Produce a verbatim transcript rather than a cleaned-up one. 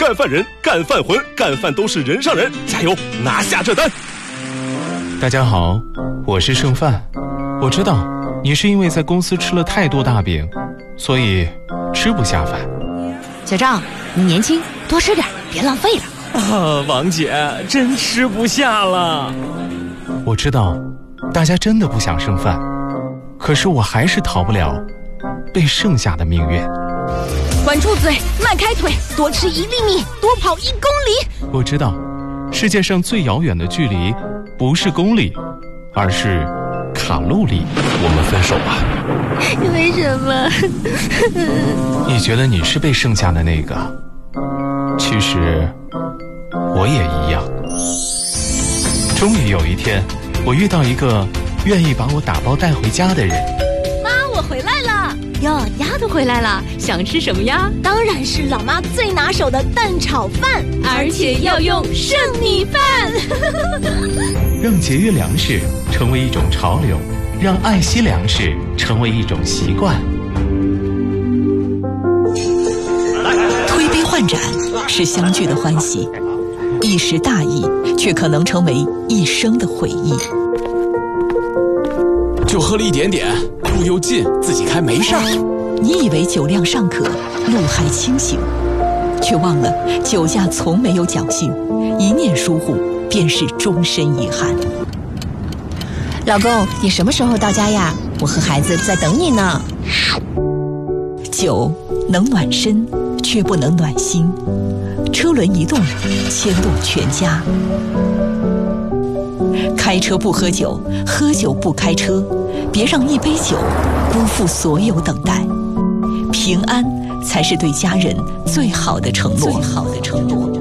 干饭人、干饭魂、干饭都是人上人，加油，拿下这单！ 大家好，我是剩饭。我知道你是因为在公司吃了太多大饼，所以吃不下饭。 小张，你年轻，多吃点，别浪费了。 啊，王姐，真吃不下了。 我知道大家真的不想剩饭，可是我还是逃不了被剩下的命运。 管住嘴，迈开腿，多吃一粒米，多跑一公里。 我知道世界上最遥远的距离不是公里，而是卡路里。 我们分手吧。 为什么？ 你觉得你是被剩下的那个，其实我也一样。终于有一天，我遇到一个愿意把我打包带回家的人。 妈，我回来了。哟，丫头回来了，想吃什么呀？当然是老妈最拿手的蛋炒饭，而且要用剩米饭。 让节约粮食成为一种潮流，让爱惜粮食成为一种习惯。 推杯换盏是相聚的欢喜，一时大意却可能成为一生的回忆。 就喝了一点点，路又近，自己开没事儿。 你以为酒量尚可，路还清醒，却忘了酒驾从没有侥幸，一念疏忽便是终身遗憾。 老公，你什么时候到家呀？我和孩子在等你呢。 酒能暖身，却不能暖心。车轮一动，牵动全家。开车不喝酒，喝酒不开车，别让一杯酒辜负所有等待。平安才是对家人最好的承诺。最好的承诺。